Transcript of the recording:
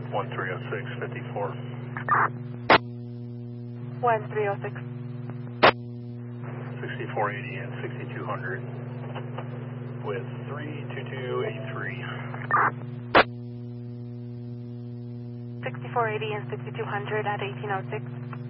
1306, 54. 1306. 6480 and 6200 with 32283. 6480 and 6200 at 1806.